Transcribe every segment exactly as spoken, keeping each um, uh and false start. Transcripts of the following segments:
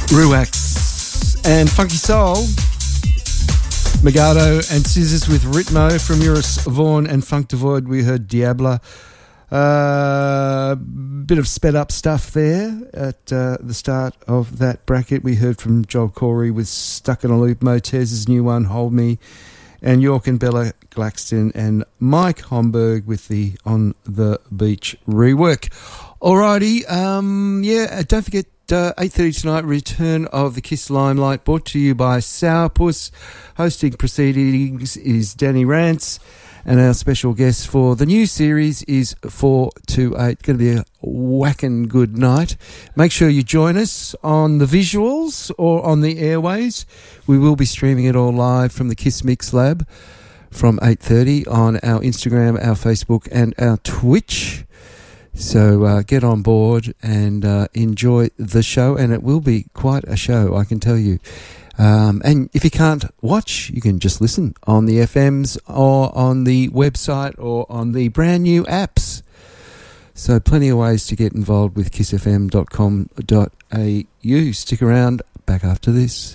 Ruax and Funky Soul. Megado and Scissors with Ritmo. From Eurus Vaughan and Funk Devoid, we heard Diabla. Uh, bit of sped up stuff there at uh, the start of that bracket. We heard from Joel Corey with Stuck in a Loop, Motez's new one, Hold Me, and York and Bella Glaxton and Mike Homburg with the On the Beach rework. Alrighty, um, yeah, don't forget uh, eight thirty tonight, return of the Kiss Limelight, brought to you by Sourpuss. Hosting proceedings is Danny Rance, and our special guest for the new series is four two eight. Going to be a whacking good night. Make sure you join us on the visuals or on the airways. We will be streaming it all live from the Kiss Mix Lab from eight thirty on our Instagram, our Facebook and our Twitch. So uh, get on board and uh, enjoy the show, and it will be quite a show, I can tell you. Um, and if you can't watch, you can just listen on the F Ms or on the website or on the brand new apps. So plenty of ways to get involved with kiss f m dot com dot a u. Stick around, back after this.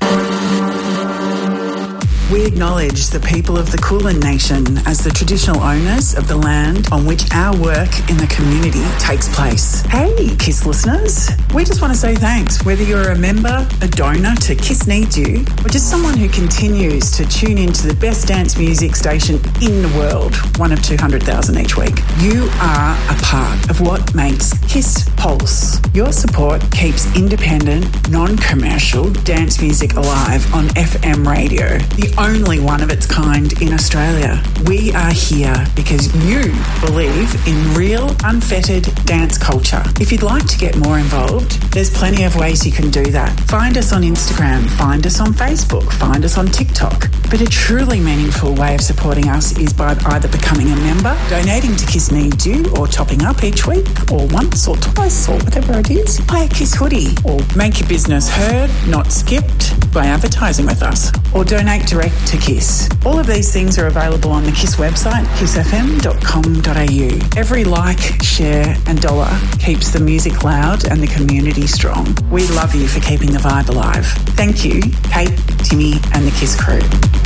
We acknowledge the people of the Kulin Nation as the traditional owners of the land on which our work in the community takes place. Hey, KISS listeners, we just want to say thanks, whether you're a member, a donor to KISS Needs You, or just someone who continues to tune into the best dance music station in the world, one of two hundred thousand each week. You are a part of what makes KISS Pulse. Your support keeps independent, non-commercial dance music alive on F M radio, the only one of its kind in Australia. We are here because you believe in real, unfettered dance culture. If you'd like to get more involved, there's plenty of ways you can do that. Find us on Instagram, find us on Facebook, find us on TikTok. But a truly meaningful way of supporting us is by either becoming a member, donating to KISS Needs You, or topping up each week, or once or twice, or whatever it is. Buy a KISS hoodie, or make your business heard, not skipped, by advertising with us, or donate direct to KISS. All of these things are available on the KISS website, kiss f m dot com dot a u. Every like, share and dollar keeps the music loud and the community strong. We love you for keeping the vibe alive. Thank you, Kate, Timmy and the KISS crew.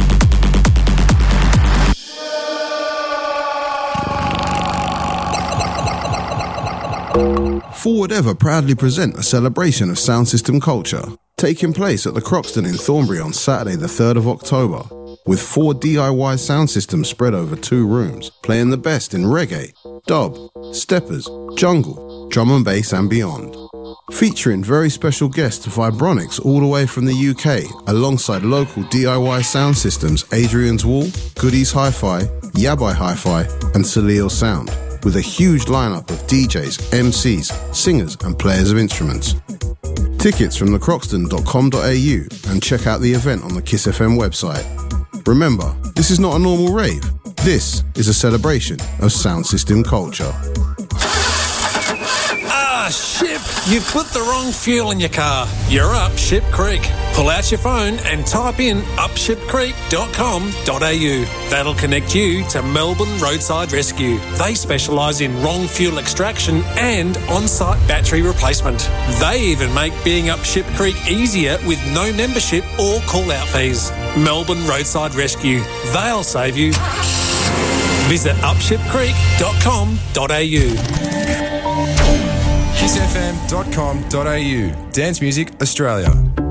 Forward Ever proudly present a celebration of sound system culture, taking place at the Croxton in Thornbury on Saturday the third of October, with four D I Y sound systems spread over two rooms, playing the best in reggae, dub, steppers, jungle, drum and bass and beyond. Featuring very special guests Vibronics all the way from the U K, alongside local D I Y sound systems Adrian's Wall, Goodies Hi-Fi, Yabai Hi-Fi and Salil Sound, with a huge lineup of D Js, M Cs, singers and players of instruments. Tickets from the croxton dot com dot a u and check out the event on the KISS F M website. Remember, this is not a normal rave. This is a celebration of sound system culture. Ah, Ship! You've put the wrong fuel in your car. You're up Ship Creek. Pull out your phone and type in up ship creek dot com dot a u. That'll connect you to Melbourne Roadside Rescue. They specialise in wrong fuel extraction and on-site battery replacement. They even make being up Ship Creek easier with no membership or call-out fees. Melbourne Roadside Rescue. They'll save you. Visit up ship creek dot com dot a u. kiss f m dot com dot a u. Dance Music Australia.